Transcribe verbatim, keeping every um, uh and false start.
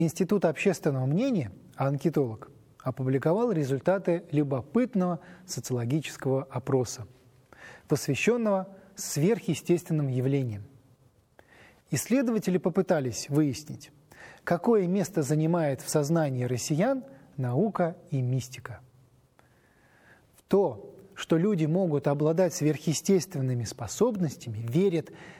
Институт общественного мнения, анкетолог, опубликовал результаты любопытного социологического опроса, посвященного сверхъестественным явлениям. Исследователи попытались выяснить, какое место занимает в сознании россиян наука и мистика. В то, что люди могут обладать сверхъестественными способностями, верят